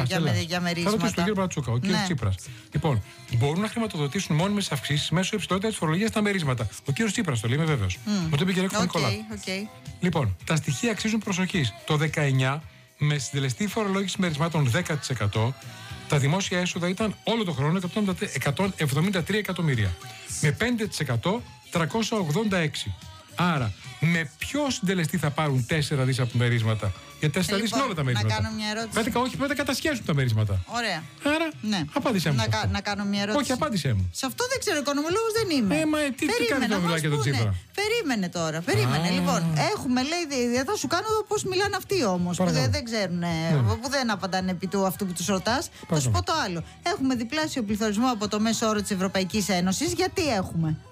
[SPEAKER 2] για μερίσματα.
[SPEAKER 1] Θα ρωτήσω τον κύριο Πατσούκα, ο κύριος Τσίπρας. Λοιπόν, μπορούν να χρηματοδοτήσουν μόνιμες αυξήσεις μέσω υψηλότητας της φορολογίας στα μερίσματα. Ο κύριος Τσίπρας το λέει, είμαι βέβαιος. Μου το είπε και ο Νικολάου. Λοιπόν, τα στοιχεία αξίζουν προσοχής. Το δεκαεννιά, με συντελεστή φορολόγηση μερισμάτων δέκα τοις εκατό, τα δημόσια έσοδα ήταν όλο το χρόνο εκατόν εβδομήντα τρία εκατομμύρια. Με πέντε τοις εκατό τριακόσια ογδόντα έξι. Άρα, με ποιο συντελεστή θα πάρουν τέσσερα δις από μερίσματα? Για τέσσερα δις είναι όλα τα μερίσματα.
[SPEAKER 2] Να κάνω μια ερώτηση.
[SPEAKER 1] Πέτε, όχι, πρέπει να κατασχέσουν τα μερίσματα.
[SPEAKER 2] Ωραία.
[SPEAKER 1] Άρα,
[SPEAKER 2] ναι.
[SPEAKER 1] απάντησέ μου.
[SPEAKER 2] Να, κα, να κάνω μια ερώτηση.
[SPEAKER 1] Όχι, απάντησέ μου.
[SPEAKER 2] Σε αυτό δεν ξέρω, οικονομολόγος δεν είμαι.
[SPEAKER 1] Ε, μα τι, τι κάνει το μιλάκι για τον Τσίπρα?
[SPEAKER 2] Περίμενε τώρα, περίμενε. Α. Λοιπόν, έχουμε, λέει, θα σου κάνω πώς μιλάνε αυτοί όμως. Που δεν, δεν ξέρουν, ναι. που δεν απαντάνε επί του αυτού που τους ρωτάς. Θα σου πω το άλλο. Έχουμε διπλάσιο πληθωρισμό από το μέσο όρο της Ευρωπαϊκής Ένωσης. Γιατί έχουμε?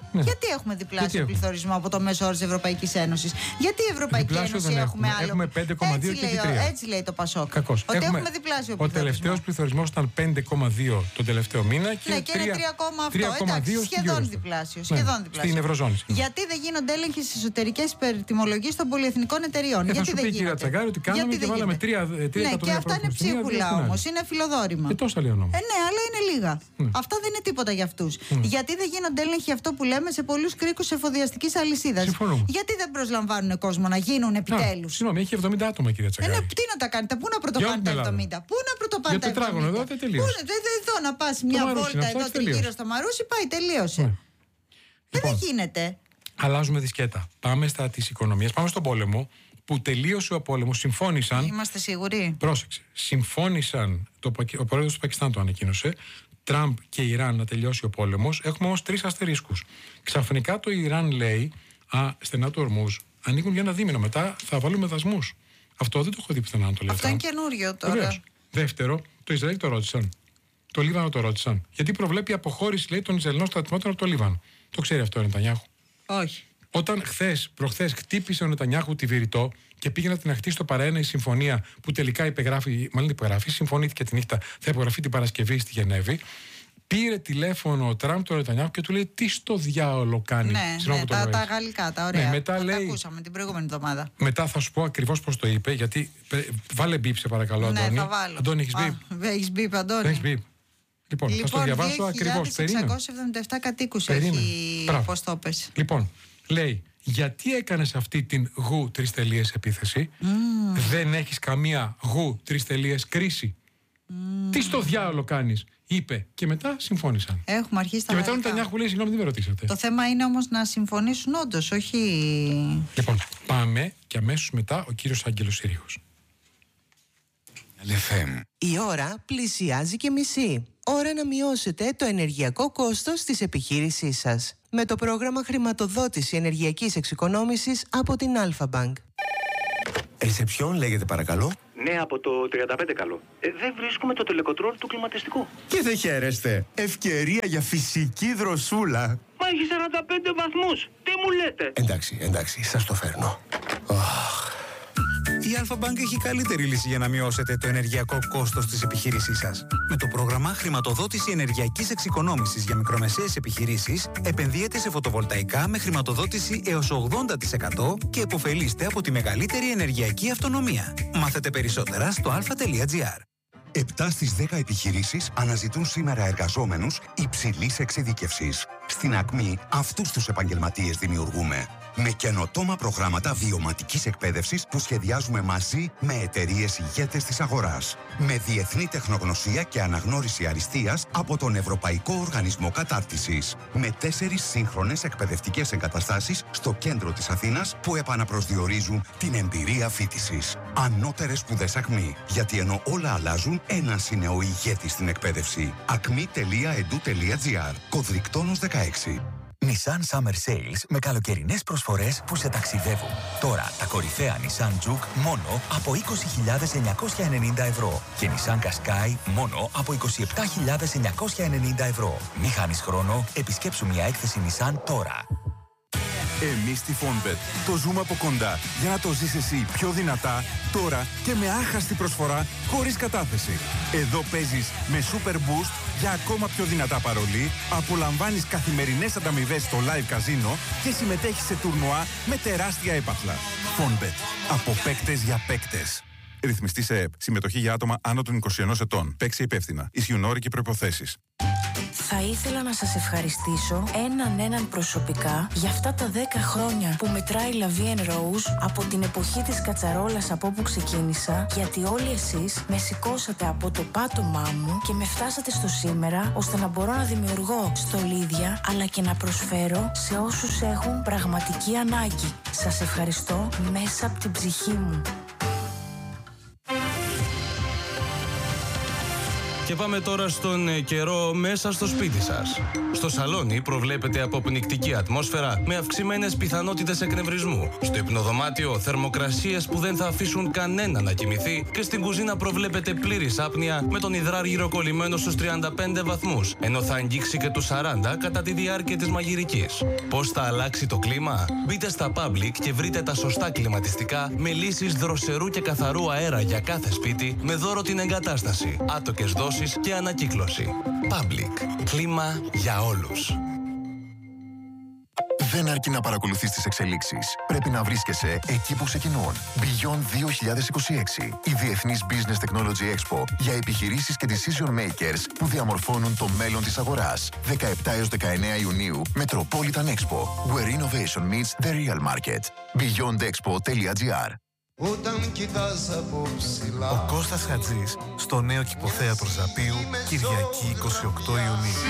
[SPEAKER 2] Ναι. Γιατί έχουμε διπλάσιο Γιατί πληθωρισμό από το μέσο όρο της Ευρωπαϊκής Ένωσης? Γιατί η Ευρωπαϊκή διπλάσιο
[SPEAKER 1] Ένωση
[SPEAKER 2] έχουμε,
[SPEAKER 1] έχουμε άλλο? Έχουμε πέντε κόμμα δύο και τρία.
[SPEAKER 2] Έτσι λέει το Πασόκ.
[SPEAKER 1] Κακώς.
[SPEAKER 2] Ότι
[SPEAKER 1] έχουμε,
[SPEAKER 2] έχουμε διπλάσιο
[SPEAKER 1] πληθωρισμό. Ο τελευταίος πληθωρισμός ήταν πέντε κόμμα δύο τον τελευταίο μήνα. Και
[SPEAKER 2] ναι, και είναι τρία κόμμα δύο. Σχεδόν διπλάσιο. Σχεδόν
[SPEAKER 1] ναι,
[SPEAKER 2] διπλάσιο.
[SPEAKER 1] Στην Ευρωζώνη.
[SPEAKER 2] Γιατί δεν γίνονται έλεγχοι στις εσωτερικές υπερτιμολογίες των πολυεθνικών εταιριών?
[SPEAKER 1] Ε,
[SPEAKER 2] Γιατί
[SPEAKER 1] θα σου
[SPEAKER 2] δεν
[SPEAKER 1] πει, κυρία Τσαγκάρη, ότι κάναμε και βάλαμε τρία εκατομμύρια.
[SPEAKER 2] Ναι, και αυτά είναι ψίχουλα όμως. Είναι φιλοδόρημα.
[SPEAKER 1] Ε, τόσα λέει ο νόμος.
[SPEAKER 2] Ε, ναι, αλλά είναι λίγα.
[SPEAKER 1] Mm.
[SPEAKER 2] Αυτά δεν είναι τίποτα για αυτούς.
[SPEAKER 1] Mm.
[SPEAKER 2] Γιατί δεν γίνονται έλεγχοι, αυτό που λέμε, σε πολλούς κρίκους εφοδιαστικής αλυσίδας? Γιατί δεν προσλαμβάνουν κόσμο να γίνουν επιτέλους?
[SPEAKER 1] Συγγνώμη, έχει εβδομήντα άτομα, κυρία Τσαγκάρη.
[SPEAKER 2] Ε, ναι, τι να τα κάνετε, πού να πρωτοπάνε τα εβδομήντα? Πού να πρωτοπάνε τα εβδομήντα?
[SPEAKER 1] Για τετράγωνο εδώ, δεν τελείωσε.
[SPEAKER 2] Εδώ να πας μια βόλτα εδώ τριγύρω στο Μαρούσι, πάει, τελείωσε.
[SPEAKER 1] Ναι.
[SPEAKER 2] Δεν λοιπόν, γίνεται.
[SPEAKER 1] Αλλάζουμε δισκέτα. Πάμε στα της οικονομίας, πάμε στον πόλεμο. Που τελείωσε ο πόλεμος, συμφώνησαν.
[SPEAKER 2] Είμαστε σίγουροι.
[SPEAKER 1] Πρόσεξε. Συμφώνησαν, το, ο πρόεδρος του Πακιστάν το ανακοίνωσε, Τραμπ και Ιράν να τελειώσει ο πόλεμος. Έχουμε όμως τρεις αστερίσκους. Ξαφνικά το Ιράν λέει, α, στενά του Ορμούζ ανοίγουν για ένα δίμηνο. Μετά θα βάλουμε δασμούς. Αυτό δεν το έχω δει πουθενά να το λέει.
[SPEAKER 2] Αυτό είναι καινούριο τώρα.
[SPEAKER 1] Βεβαίως. Δεύτερο, το Ισραήλ το ρώτησαν. Το Λίβανο το ρώτησαν. Γιατί προβλέπει αποχώρηση, λέει, των Ισραηλινών στρατιωτών από το Λίβανο. Το ξέρει αυτό ο Νετανιάχου?
[SPEAKER 2] Όχι.
[SPEAKER 1] Όταν χθες, προχθές χτύπησε ο Νετανιάχου τη Βηρητό και πήγε να την αχτίσει στο παραένα η συμφωνία που τελικά υπεγράφει, μάλλον υπεγράφει, συμφωνήθηκε τη νύχτα, θα υπογραφεί την Παρασκευή στη Γενέβη. Πήρε τηλέφωνο ο Τραμπ τον Νετανιάχου και του λέει: τι στο διάολο κάνει?
[SPEAKER 2] Ναι, ναι, τα, τα γαλλικά, τα ωραία.
[SPEAKER 1] Ναι, μετά
[SPEAKER 2] τα,
[SPEAKER 1] λέει,
[SPEAKER 2] τα ακούσαμε την προηγούμενη εβδομάδα.
[SPEAKER 1] Μετά θα σου πω ακριβώς πώς το είπε, γιατί. Βάλε μπίπ, σε παρακαλώ,
[SPEAKER 2] ναι,
[SPEAKER 1] Αντώνη.
[SPEAKER 2] Θα βάλω.
[SPEAKER 1] Αντώνη, έχεις μπίπ?
[SPEAKER 2] Έχεις μπίπ, Αντώνη.
[SPEAKER 1] Έχεις μπίπ. Λοιπόν, λοιπόν, θα στο διαβάσω ακριβώς.
[SPEAKER 2] δύο χιλιάδες εξακόσιους εβδομήντα επτά κατοίκους έχει, πώς το πες.
[SPEAKER 1] Λοιπόν, λέει. Γιατί έκανες αυτή την γου τρεις τελείες επίθεση? Mm. Δεν έχεις καμία γου τρεις τελείες κρίση? Mm. Τι στο διάολο κάνεις? Είπε. Και μετά συμφώνησαν.
[SPEAKER 2] Έχουμε αρχίσει τα
[SPEAKER 1] Και μετά ο Νετανιάχου λέει: συγγνώμη, δεν με ρωτήσατε.
[SPEAKER 2] Το θέμα είναι όμως να συμφωνήσουν όντως, όχι.
[SPEAKER 1] Λοιπόν, πάμε και αμέσως μετά ο κύριος Άγγελος Συρίγος.
[SPEAKER 3] Η ώρα πλησιάζει και μισή. Ώρα να μειώσετε το ενεργειακό κόστος της επιχείρησής σας με το πρόγραμμα χρηματοδότηση ενεργειακής εξοικονόμησης από την Alpha Bank.
[SPEAKER 4] Ρεσεψιόν λέγεται παρακαλώ.
[SPEAKER 5] Ναι, από το τριάντα πέντε καλό. Ε, δεν βρίσκουμε το τελεκοτρόλ του κλιματιστικού.
[SPEAKER 4] Και δεν χαίρεστε. Ευκαιρία για φυσική δροσούλα.
[SPEAKER 5] Μα έχει σαράντα πέντε βαθμούς. Τι μου λέτε?
[SPEAKER 4] Εντάξει, εντάξει, σας το φέρνω. Oh.
[SPEAKER 6] Η Alpha Bank έχει καλύτερη λύση για να μειώσετε το ενεργειακό κόστος της επιχείρησής σας. Με το πρόγραμμα χρηματοδότηση ενεργειακής εξοικονόμησης για μικρομεσαίες επιχειρήσεις, επενδύετε σε φωτοβολταϊκά με χρηματοδότηση έως ογδόντα τοις εκατό και επωφελείστε από τη μεγαλύτερη ενεργειακή αυτονομία. Μάθετε περισσότερα στο αλφα τελεία τζι άρ.
[SPEAKER 7] επτά στις δέκα επιχειρήσεις αναζητούν σήμερα εργαζόμενους υψηλής εξειδίκευσης. Στην Ακμή, αυτούς τους επαγγελματίες δημιουργούμε. Με καινοτόμα προγράμματα βιωματικής εκπαίδευσης που σχεδιάζουμε μαζί με εταιρείες ηγέτες της αγοράς. Με διεθνή τεχνογνωσία και αναγνώριση αριστείας από τον Ευρωπαϊκό Οργανισμό Κατάρτισης. Με τέσσερις σύγχρονες εκπαιδευτικές εγκαταστάσεις στο κέντρο της Αθήνας που επαναπροσδιορίζουν την εμπειρία φοιτησης. Ανώτερες σπουδές Ακμή. Γιατί ενώ όλα αλλάζουν, ένας είναι ο ηγέτης στην εκπαίδευση. ακμή τελεία ed τελεία τζι άρ. Κωδρικτόνος δεκαέξι.
[SPEAKER 8] Nissan Summer Sales με καλοκαιρινές προσφορές που σε ταξιδεύουν. Τώρα τα κορυφαία Nissan Juke μόνο από είκοσι χιλιάδες εννιακόσια ενενήντα ευρώ και Nissan Qashqai μόνο από είκοσι επτά χιλιάδες εννιακόσια ενενήντα ευρώ. Μη χάνεις χρόνο, επισκέψου μια έκθεση Nissan τώρα.
[SPEAKER 9] Εμείς στη Fonbet το ζούμε από κοντά για να το ζεις εσύ πιο δυνατά, τώρα και με άχαστη προσφορά χωρίς κατάθεση. Εδώ παίζεις με Super Boost για ακόμα πιο δυνατά παρολί, απολαμβάνεις καθημερινές ανταμοιβές στο live καζίνο και συμμετέχεις σε τουρνουά με τεράστια έπαθλα. Fonbet. Από παίκτες για παίκτες. Ρυθμιστή σε ΕΕΠ. Συμμετοχή για άτομα άνω των είκοσι ενός ετών. Παίξει υπεύθυνα. Ισχύουν όροι και προϋποθέσεις.
[SPEAKER 10] Θα ήθελα να σας ευχαριστήσω έναν έναν προσωπικά για αυτά τα δέκα χρόνια που μετράει La Vie en Rose από την εποχή της κατσαρόλας από όπου ξεκίνησα, γιατί όλοι εσείς με σηκώσατε από το πάτωμά μου και με φτάσατε στο σήμερα, ώστε να μπορώ να δημιουργώ στολίδια αλλά και να προσφέρω σε όσους έχουν πραγματική ανάγκη. Σας ευχαριστώ μέσα από την ψυχή μου.
[SPEAKER 11] Και πάμε τώρα στον ε, καιρό μέσα στο σπίτι σας. Στο σαλόνι προβλέπεται αποπνικτική ατμόσφαιρα με αυξημένες πιθανότητες εκνευρισμού. Στο υπνοδωμάτιο θερμοκρασίες που δεν θα αφήσουν κανένα να κοιμηθεί και στην κουζίνα προβλέπεται πλήρης άπνοια με τον υδράργυρο κολλημένο στους τριάντα πέντε βαθμούς, ενώ θα αγγίξει και τους σαράντα κατά τη διάρκεια της μαγειρικής. Πώς θα αλλάξει το κλίμα? Μπείτε στα Public και βρείτε τα σωστά κλιματιστικά με λύσεις δροσερού και καθαρού αέρα για κάθε σπίτι με δώρο την εγκατάσταση, άτοκες δόσεις και ανακύκλωση. Public. Κλίμα για όλους.
[SPEAKER 12] Δεν αρκεί να παρακολουθείς τις εξελίξεις. Πρέπει να βρίσκεσαι εκεί που ξεκινούν. Beyond δύο χιλιάδες είκοσι έξι. Η Διεθνής Business Technology Expo για επιχειρήσεις και decision makers που διαμορφώνουν το μέλλον της αγοράς. δεκαεπτά έως δεκαεννέα Ιουνίου, Metropolitan Expo. Where innovation meets the real market. beyond expo dot gr.
[SPEAKER 13] Όταν κοιτάς από ψηλά.
[SPEAKER 14] Ο Κώστας Χατζής στο νέο κηποθέατρο Ζαπίου, Κυριακή είκοσι οκτώ Ιουνίου.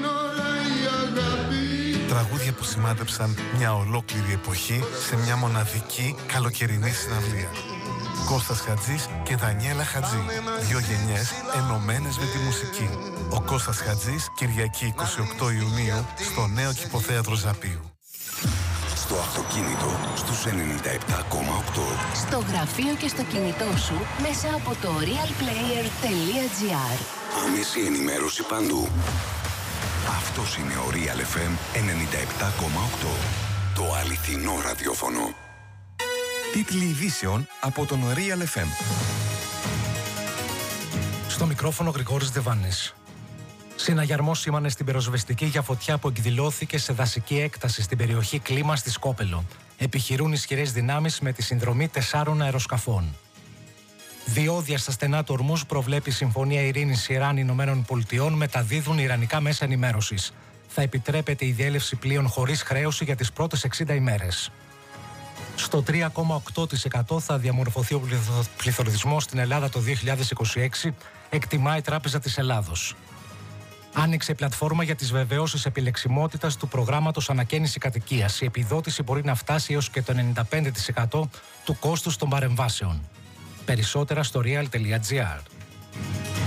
[SPEAKER 14] Τραγούδια που σημάδεψαν μια ολόκληρη εποχή σε μια μοναδική καλοκαιρινή συναυλία. Κώστας Χατζής και Δανιέλα Χατζή. Δύο γενιές ενωμένες με τη μουσική. Ο Κώστας Χατζής, Κυριακή είκοσι οκτώ Ιουνίου, στο νέο κηποθέατρο Ζαπίου.
[SPEAKER 7] Στο αυτοκίνητο στους ενενήντα επτά κόμμα οκτώ.
[SPEAKER 15] Στο γραφείο και στο κινητό σου μέσα από το real player dot gr.
[SPEAKER 7] Άμεση ενημέρωση παντού. Αυτός είναι ο Real εφ εμ ενενήντα επτά κόμμα οκτώ. Το αληθινό ραδιόφωνο.
[SPEAKER 16] Τίτλοι ειδήσεων από τον Real εφ εμ.
[SPEAKER 17] Στο μικρόφωνο Γρηγόρης Δεβάνης. Συναγερμός σήμανε στην πυροσβεστική για φωτιά που εκδηλώθηκε σε δασική έκταση στην περιοχή Κλίμα στη Σκόπελο. Επιχειρούν ισχυρές δυνάμεις με τη συνδρομή τεσσάρων αεροσκαφών. Διόδια στα στενά του Ορμούζ προβλέπει η Συμφωνία Ειρήνης Ιράν-Ηνωμένων Πολιτειών μεταδίδουν ιρανικά μέσα ενημέρωσης. Θα επιτρέπεται η διέλευση πλοίων χωρίς χρέωση για τις πρώτες εξήντα ημέρες. Στο τρία κόμμα οκτώ τοις εκατό θα διαμορφωθεί ο πληθωρισμός στην Ελλάδα το δύο χιλιάδες είκοσι έξι, εκτιμά η Τράπεζα της Ελλάδος. Άνοιξε πλατφόρμα για τις βεβαιώσεις επιλεξιμότητας του προγράμματος Ανακαίνιση Κατοικίας. Η επιδότηση μπορεί να φτάσει έως και το ενενήντα πέντε τοις εκατό του κόστους των παρεμβάσεων. Περισσότερα στο real dot gr.